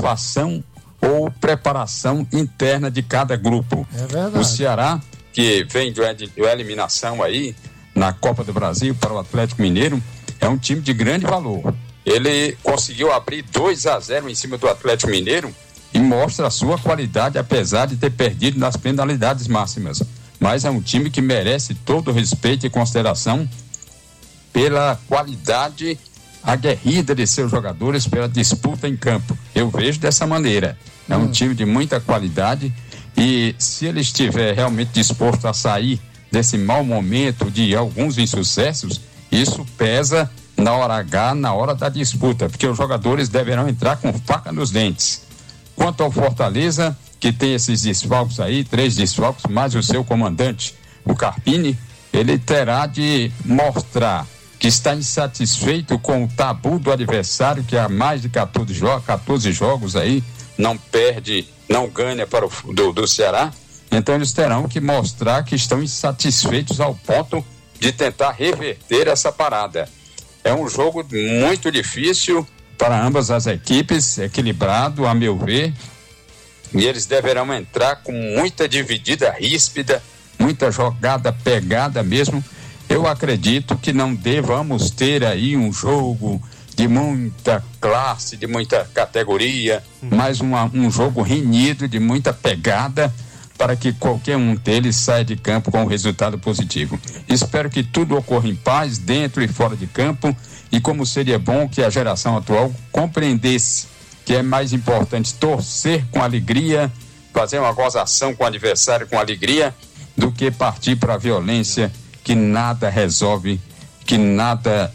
satisfação ou preparação interna de cada grupo. É verdade. O Ceará, que vem de eliminação aí na Copa do Brasil para o Atlético Mineiro, é um time de grande valor. Ele conseguiu abrir 2-0 em cima do Atlético Mineiro e mostra a sua qualidade, apesar de ter perdido nas penalidades máximas. Mas é um time que merece todo o respeito e consideração pela qualidade aguerrida de seus jogadores, pela disputa em campo. Eu vejo dessa maneira. É um time de muita qualidade e se ele estiver realmente disposto a sair desse mau momento de alguns insucessos, isso pesa na hora H, na hora da disputa, porque os jogadores deverão entrar com faca nos dentes. Quanto ao Fortaleza, que tem esses desfalques aí, 3 desfalques, mais o seu comandante, o Carpini, ele terá de mostrar que está insatisfeito com o tabu do adversário, que há mais de 14 jogos aí, não perde, não ganha para do Ceará. Então eles terão que mostrar que estão insatisfeitos ao ponto de tentar reverter essa parada. É um jogo muito difícil para ambas as equipes, equilibrado, a meu ver, e eles deverão entrar com muita dividida ríspida, muita jogada pegada mesmo. Eu acredito que não devamos ter aí um jogo de muita classe, de muita categoria, mas um jogo renhido, de muita pegada, para que qualquer um deles saia de campo com um resultado positivo. Espero que tudo ocorra em paz, dentro e fora de campo, e como seria bom que a geração atual compreendesse que é mais importante torcer com alegria, fazer uma gozação com o adversário com alegria, do que partir para a violência, que nada resolve, que nada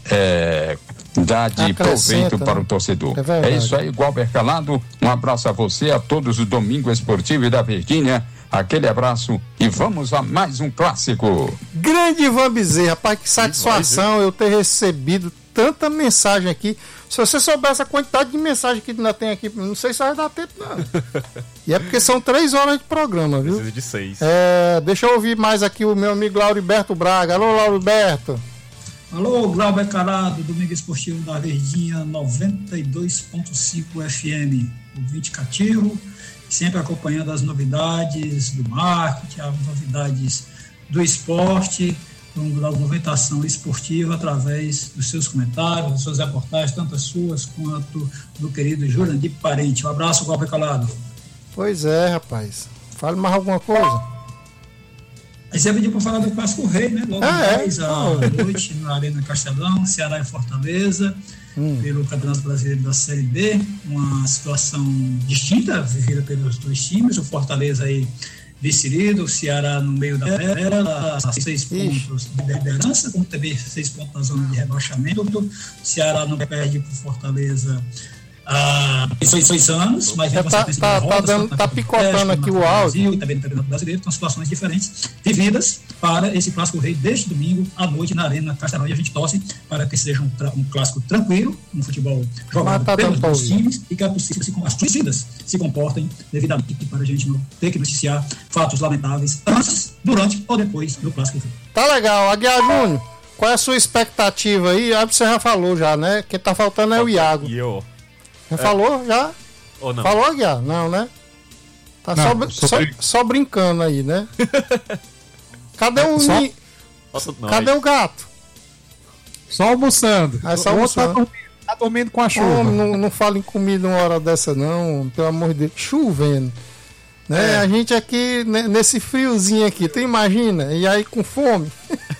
dá de proveito para o torcedor. É isso aí, Gualber Calado, um abraço a você, a todos o Domingo Esportivo da Virgínia. Aquele abraço e vamos a mais um clássico. Grande Ivan Bezerra, rapaz, que satisfação eu ter recebido tanta mensagem aqui. Se você soubesse a quantidade de mensagem que ainda tem aqui, não sei se vai dar tempo, não. E é porque são 3 horas de programa, viu? Precisa de 6. Deixa eu ouvir mais aqui o meu amigo Lauriberto Braga. Alô, Lauriberto. Alô, Glauber Calado, Domingo Esportivo da Verdinha, 92.5 FM, ouvinte cativo, sempre acompanhando as novidades do marketing, as novidades do esporte, da movimentação esportiva através dos seus comentários, das suas reportagens, tanto as suas quanto do querido Jurandir Parente. Um abraço, Glauber Calado. Pois é, rapaz. Fale mais alguma coisa. Aí você pediu para falar do Clássico Rei, né? Logo mais à noite na Arena Castelão, Ceará e Fortaleza, pelo Campeonato Brasileiro da Série B. Uma situação distinta, vivida pelos dois times. O Fortaleza aí vice-líder, o Ceará no meio da tabela, 6 pontos de liderança, como também 6 pontos na zona de rebaixamento. O Ceará não perde para o Fortaleza há 6 anos, mas tá picotando aqui o áudio. E também no Campeonato Brasileiro, são situações diferentes vividas para esse Clássico Rei deste domingo à noite na Arena Castelão, e a gente torce para que seja um clássico tranquilo, um futebol jogado pelos dois times, e que é possível as torcidas se comportem devidamente, para a gente não ter que noticiar fatos lamentáveis antes, durante ou depois do Clássico Rei. Tá legal. Aguiar Júnior, qual é a sua expectativa aí? Você já falou já, né? Quem tá faltando é o Iago. E eu? Já falou? Já? Ou não? Falou, Aguiar? Não, né? Tá não, só brincando aí, né? Cadê o Cadê o gato? Só almoçando. Só almoçando. Tá dormindo com a chuva. Não fala em comida uma hora dessa, não. Pelo amor de Deus. Chovendo. Né? A gente aqui, né, nesse friozinho aqui, tu imagina? E aí com fome.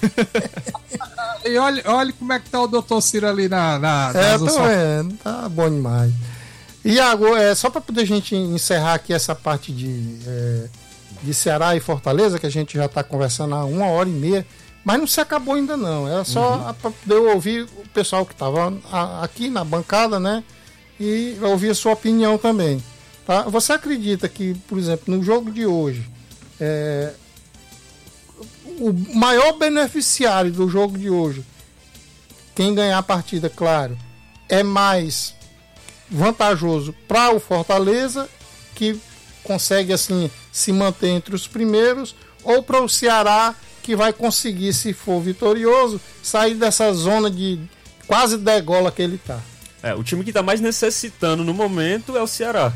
E olha como é que tá o doutor Ciro ali na tô vendo. Tá bom demais. Iago, só para poder a gente encerrar aqui essa parte de Ceará e Fortaleza, que a gente já está conversando há 1h30, mas não se acabou ainda não. Era só para poder ouvir o pessoal que estava aqui na bancada, né? E ouvir a sua opinião também. Tá? Você acredita que, por exemplo, no jogo de hoje, o maior beneficiário do jogo de hoje, quem ganhar a partida, claro, é mais vantajoso para o Fortaleza, que consegue assim se manter entre os primeiros, ou para o Ceará, que vai conseguir, se for vitorioso, sair dessa zona de quase degola que ele está? O time que está mais necessitando no momento é o Ceará.